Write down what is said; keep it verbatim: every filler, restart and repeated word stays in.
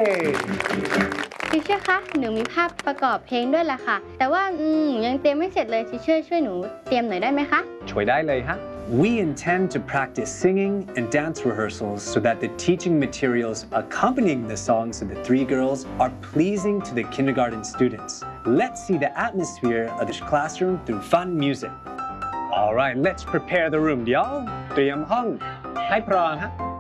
ทีเชอร์คะหนูมีภาพประกอบเพลงด้วยล่ะค่ะแต่ว่าอืมยังเตรียมไม่เสร็จเลยทีเชอร์ช่วยหนูเตรียมหน่อยได้ไหมคะช่วยได้เลยฮะ We intend to practice singing and dance rehearsals so that the teaching materials accompanying the songs of the three girls are pleasing to the kindergarten students. Let's see the atmosphere of this classroom through fun music. All right, let's prepare the room, y'all. เตรียมห้องให้พร้อมฮะ